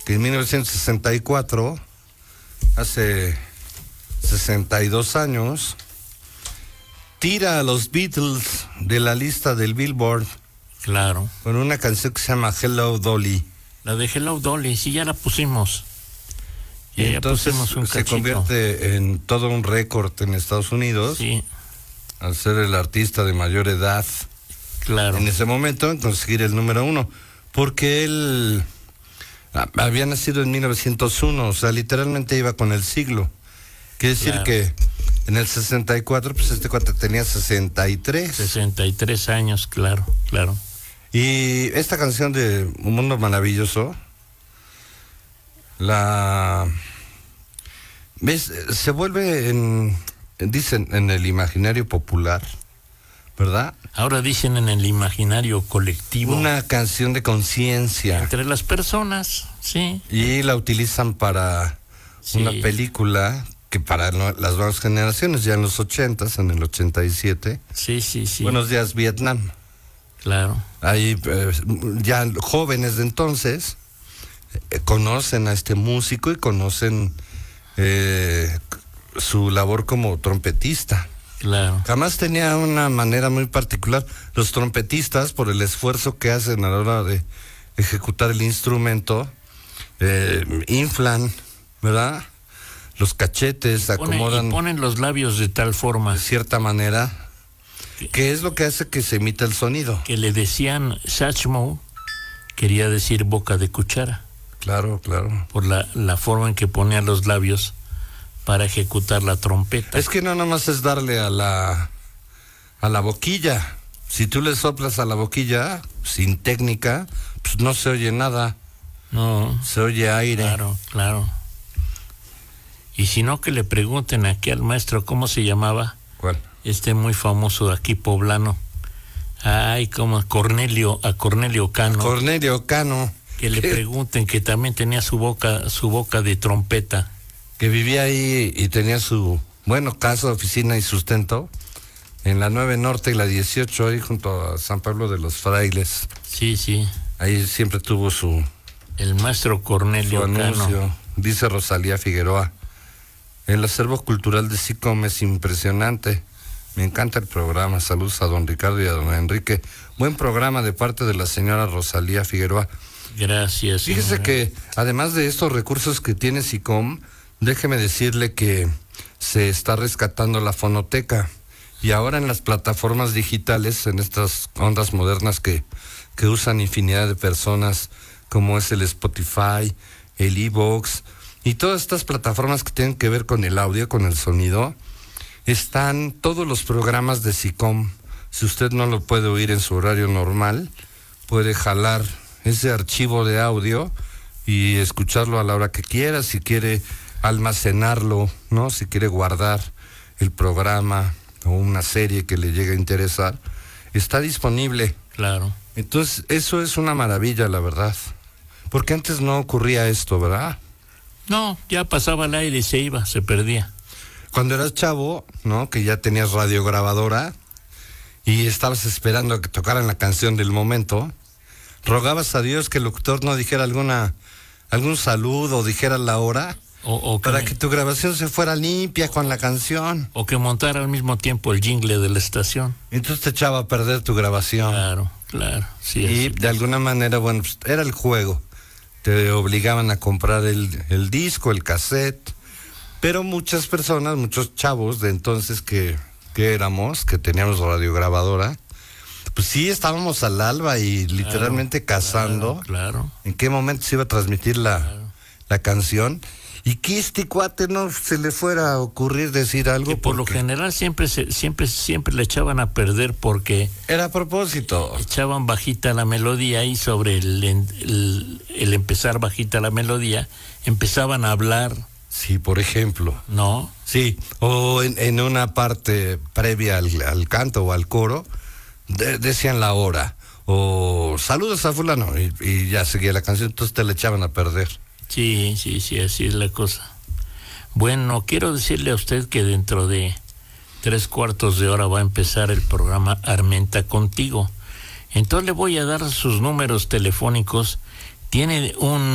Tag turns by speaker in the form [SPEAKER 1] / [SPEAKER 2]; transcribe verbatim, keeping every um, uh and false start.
[SPEAKER 1] que en mil novecientos sesenta y cuatro, hace sesenta y dos años, tira a los Beatles de la lista del Billboard.
[SPEAKER 2] Claro.
[SPEAKER 1] Con una canción que se llama Hello Dolly.
[SPEAKER 2] La de Hello Dolly, sí, ya la pusimos.
[SPEAKER 1] Y
[SPEAKER 2] ya
[SPEAKER 1] entonces
[SPEAKER 2] pusimos un
[SPEAKER 1] se
[SPEAKER 2] cachito.
[SPEAKER 1] convierte en todo un récord en Estados Unidos.
[SPEAKER 2] Sí.
[SPEAKER 1] Al ser el artista de mayor edad.
[SPEAKER 2] Claro.
[SPEAKER 1] En ese momento, en conseguir el número uno. Porque él había nacido en mil novecientos uno, o sea, literalmente iba con el siglo. Quiere decir
[SPEAKER 2] Claro.
[SPEAKER 1] que en el sesenta y cuatro, pues este cuate tenía sesenta y tres.
[SPEAKER 2] sesenta y tres años, claro, claro.
[SPEAKER 1] Y esta canción de Un Mundo Maravilloso, la... ¿ves? Se vuelve en... dicen en el imaginario popular, ¿verdad?
[SPEAKER 2] Ahora dicen en el imaginario colectivo.
[SPEAKER 1] Una canción de conciencia.
[SPEAKER 2] Entre las personas, sí.
[SPEAKER 1] Y la utilizan para
[SPEAKER 2] Sí.
[SPEAKER 1] una película que para no, las nuevas generaciones, ya en los ochentas, en el ochenta y siete.
[SPEAKER 2] Sí, sí, sí.
[SPEAKER 1] Buenos días, Vietnam.
[SPEAKER 2] Claro.
[SPEAKER 1] Ahí eh, ya jóvenes de entonces eh, conocen a este músico y conocen eh, su labor como trompetista.
[SPEAKER 2] Claro.
[SPEAKER 1] Jamás tenía una manera muy particular. Los trompetistas, por el esfuerzo que hacen a la hora de ejecutar el instrumento, eh, inflan, ¿verdad? Los cachetes,
[SPEAKER 2] Pone,
[SPEAKER 1] acomodan
[SPEAKER 2] y ponen los labios de tal forma
[SPEAKER 1] de cierta manera, que es lo que hace que se emita el sonido.
[SPEAKER 2] que le decían Satchmo, quería decir boca de cuchara,
[SPEAKER 1] Claro, claro.
[SPEAKER 2] por la, la forma en que ponía los labios para ejecutar la trompeta.
[SPEAKER 1] Es que no nada más es darle a la a la boquilla. Si tú le soplas a la boquilla sin técnica, pues no se oye nada.
[SPEAKER 2] No,
[SPEAKER 1] Se oye aire.
[SPEAKER 2] claro, claro. Y si no, que le pregunten aquí al maestro cómo se llamaba,
[SPEAKER 1] ¿Cuál?
[SPEAKER 2] este muy famoso de aquí poblano. Ay, como Cornelio, a Cornelio Cano.
[SPEAKER 1] Cornelio Cano,
[SPEAKER 2] que le pregunten, que también tenía su boca, su boca de trompeta.
[SPEAKER 1] que vivía ahí y tenía su, bueno, casa, oficina y sustento en la nueve Norte y la dieciocho, ahí junto a San Pablo de los Frailes.
[SPEAKER 2] Sí, sí.
[SPEAKER 1] Ahí siempre tuvo su,
[SPEAKER 2] El maestro
[SPEAKER 1] su
[SPEAKER 2] Cornelio
[SPEAKER 1] anuncio.
[SPEAKER 2] Cano.
[SPEAKER 1] Dice Rosalía Figueroa: el acervo cultural de SICOM es impresionante. Me encanta el programa. Saludos a don Ricardo y a don Enrique. Buen programa de parte de la señora Rosalía Figueroa.
[SPEAKER 2] Gracias.
[SPEAKER 1] Fíjese
[SPEAKER 2] señora.
[SPEAKER 1] que además de estos recursos que tiene SICOM, déjeme decirle que se está rescatando la fonoteca. Y ahora en las plataformas digitales, en estas ondas modernas que, que usan infinidad de personas, como es el Spotify, el iVoox, y todas estas plataformas que tienen que ver con el audio, con el sonido, están todos los programas de SICOM. Si usted no lo puede oír en su horario normal, puede jalar ese archivo de audio y escucharlo a la hora que quiera. Si quiere almacenarlo, ¿no? Si quiere guardar el programa o una serie que le llegue a interesar, está disponible.
[SPEAKER 2] Claro.
[SPEAKER 1] Entonces, eso es una maravilla, la verdad. Porque antes no ocurría esto, ¿verdad?
[SPEAKER 2] No, ya pasaba el aire y se iba, se perdía.
[SPEAKER 1] Cuando eras chavo, ¿no? Que ya tenías radiograbadora y estabas esperando a que tocaran la canción del momento, rogabas a Dios que el locutor no dijera alguna algún saludo o dijera la hora,
[SPEAKER 2] O, o, que,
[SPEAKER 1] para que tu grabación se fuera limpia con la canción.
[SPEAKER 2] o que montara al mismo tiempo el jingle de la estación.
[SPEAKER 1] Entonces te echaba a perder tu grabación.
[SPEAKER 2] Claro, claro. Sí,
[SPEAKER 1] Y
[SPEAKER 2] así.
[SPEAKER 1] de alguna manera, bueno, pues, era el juego. Te obligaban a comprar el, el disco, el cassette. Pero muchas personas, muchos chavos de entonces que, que éramos, que teníamos radiograbadora, pues sí estábamos al alba y literalmente
[SPEAKER 2] Claro,
[SPEAKER 1] cazando
[SPEAKER 2] Claro, claro.
[SPEAKER 1] en qué momento se iba a transmitir la,
[SPEAKER 2] Claro.
[SPEAKER 1] la canción. Y que este cuate no se le fuera a ocurrir decir algo.
[SPEAKER 2] Que por lo
[SPEAKER 1] porque
[SPEAKER 2] general siempre se, siempre siempre le echaban a perder porque
[SPEAKER 1] era a propósito.
[SPEAKER 2] echaban bajita la melodía y sobre el, el, el empezar bajita la melodía empezaban a hablar,
[SPEAKER 1] Sí, por ejemplo.
[SPEAKER 2] ¿no?
[SPEAKER 1] Sí, o en, en una parte previa al, al canto o al coro, de, decían la hora, o saludos a fulano, y, y ya seguía la canción, entonces te la echaban a perder.
[SPEAKER 2] Sí, sí, sí, así es la cosa. Bueno, quiero decirle a usted que dentro de tres cuartos de hora va a empezar el programa Armenta Contigo. Entonces le voy a dar sus números telefónicos. Tiene un